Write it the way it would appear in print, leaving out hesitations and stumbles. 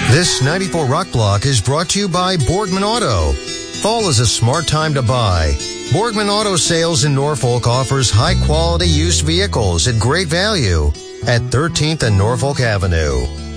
This 94 Rock Block is brought to you by Boardman Auto. Fall is a smart time to buy. Boardman Auto Sales in Norfolk offers high-quality used vehicles at great value at 13th and Norfolk Avenue.